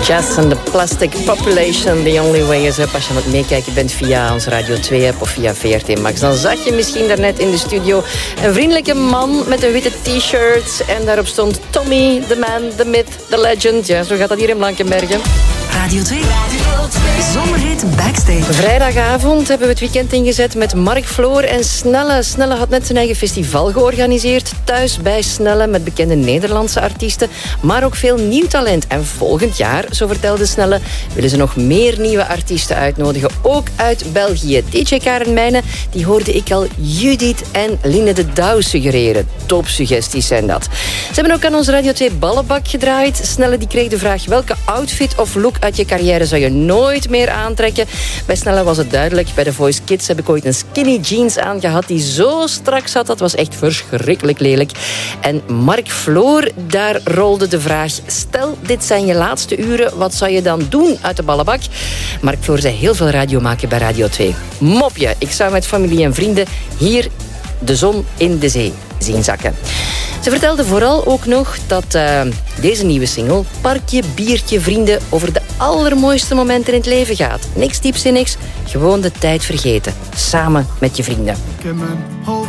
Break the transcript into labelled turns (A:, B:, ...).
A: Jazz and the Plastic Population. The only way is up. Als je aan het meekijken bent via onze Radio 2-app of via VRT Max, dan zag je misschien daarnet in de studio een vriendelijke man met een witte t-shirt. En daarop stond Tommy, the man, the myth, the legend. Ja, zo gaat dat hier in Blankenbergen.
B: Radio 2. Zomerhit Backstage.
A: Vrijdagavond hebben we het weekend ingezet met Mark Floor en Snelle. Snelle had net zijn eigen festival georganiseerd. Thuis bij Snelle met bekende Nederlandse artiesten. Maar ook veel nieuw talent. En volgend jaar, zo vertelde Snelle, willen ze nog meer nieuwe artiesten uitnodigen. Ook uit België. DJ Karen Mijnen, die hoorde ik al Judith en Line de Douw suggereren. Topsuggesties zijn dat. Ze hebben ook aan onze Radio 2 ballenbak gedraaid. Snelle die kreeg de vraag: welke outfit of look uit je carrière zou je nooit meer aantrekken? Bij Snelle was het duidelijk. Bij The Voice Kids heb ik ooit een skinny jeans aangehad die zo strak zat. Dat was echt verschrikkelijk lelijk. En Mark Floor, daar rolde de vraag: stel, dit zijn je laatste uren, wat zou je dan doen uit de ballenbak? Mark Floor zei heel veel radio maken bij Radio 2. Mopje, ik zou met familie en vrienden hier de zon in de zee zien zakken. Ze vertelde vooral ook nog dat deze nieuwe single, Parkje, Biertje, Vrienden, over de allermooiste momenten in het leven gaat. Niks diepzinnigs, gewoon de tijd vergeten. Samen met je vrienden.